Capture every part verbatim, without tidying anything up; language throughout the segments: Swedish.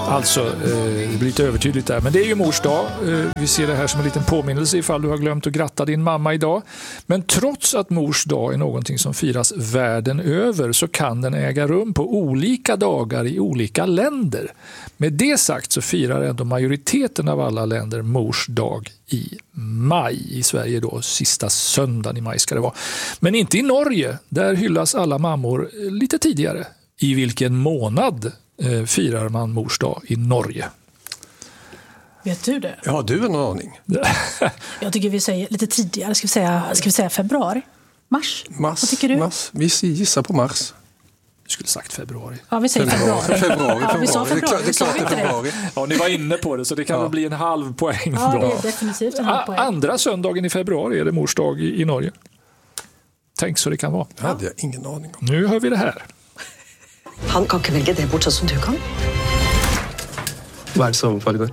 Alltså, eh, det blir lite övertydligt där. Men det är ju mors dag. Eh, vi ser det här som en liten påminnelse ifall du har glömt att gratta din mamma idag. Men trots att mors dag är någonting som firas världen över så kan den äga rum på olika dagar i olika länder. Med det sagt så firar ändå majoriteten av alla länder mors dag i maj. I Sverige då, sista söndagen i maj ska det vara. Men inte i Norge. Där hyllas alla mammor lite tidigare. I vilken månad eh, firar man mors dag i Norge? Vet du det? Ja, du har en aning. Jag tycker vi säger lite tidigare. Ska vi säga, ska vi säga februari? Mars? Mars. Vad tycker du? Mars. Vi gissar på mars. Du skulle sagt februari. Ja, vi säger februari. Februari, februari. Ja, vi sa februari. Det är klart det är februari. Ja, ni var inne på det så det kan Ja. väl bli en halv poäng Ja, då. det är definitivt en halv poäng. Andra söndagen i februari är det mors dag i, i Norge. Tänk så det kan vara. Det hade jag ingen aning om. Nu hör vi det här. Han kan ikke velge det bort sånn som du kan. Hva er det som foregår?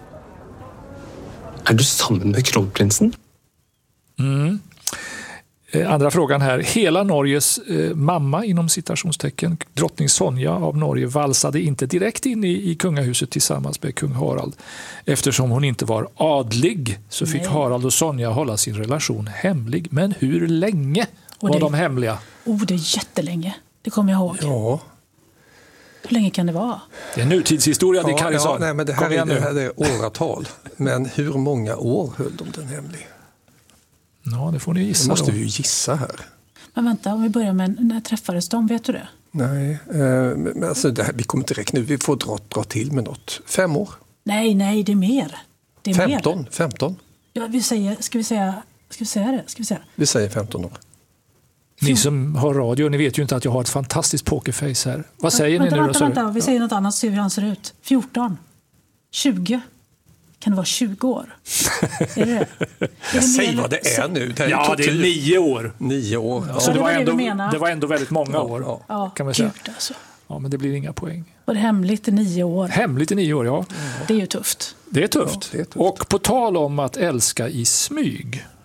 Er du sammen med kronprinsen? Mm. Eh, Andra frågan här. Hela Norges eh, mamma inom citationstecken, drottning Sonja av Norge, valsade inte direkt in i, i kungahuset tillsammans med kung Harald. Eftersom hon inte var adlig så fick Nej. Harald och Sonja hålla sin relation hemlig. Men hur länge Och var det- de hemliga? Oh, det är jättelänge. Det kommer jag ihåg. Ja, Hur länge kan det vara? Det är nutidshistoria, det är ja, Karinsson. ja nej, men det här, Kom är, igen det nu. här är åratal. Men hur många år höll de den hemlig? Ja, det får ni Det gissa måste då. vi ju gissa här. Men vänta, om vi börjar med när träffades de? Vet du det? Nej, eh, men alltså det här, vi kommer inte räkna nu. Vi får dra, dra till med något. Fem år? Nej, nej, det är mer. Det är femton? Mer. femton? Ja, vi säger, ska vi säga, ska vi säga det? Ska vi säga? Vi säger femton år. Ni som har radio, ni vet ju inte att jag har ett fantastiskt pokerface här. Vad säger vänta, ni nu vänta, då? vänta, vi säger något annat så ser vi hur han ser ut. fjorton. tjugo. Kan det vara tjugo år? Är det det? Är det Säg mer- vad det är nu. Det här Ja, det är tortyr. nio år. Nio år. Ja. Så det det var var, det ändå, vi menade. det var ändå väldigt många år. ja. Ja, kan man säga. gud alltså. Ja, men det blir inga poäng. Var det hemligt i nio år? Hemligt i nio år, ja. Det är ju tufft. Det är tufft. Ja, det är tufft. Och på tal om att älska i smyg